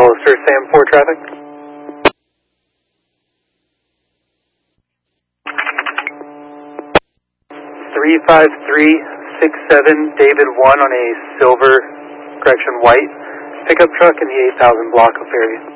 Hollister, Sam 4 traffic. 35367 David 1 on a silver, correction, white pickup truck in the 8000 block of Fairview.